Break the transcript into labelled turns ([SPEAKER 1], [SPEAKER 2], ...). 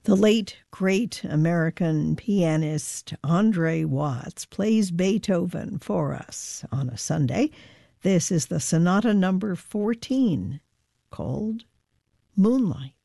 [SPEAKER 1] The late, great American pianist Andre Watts plays Beethoven for us on a Sunday. This is the Sonata number 14, called Moonlight.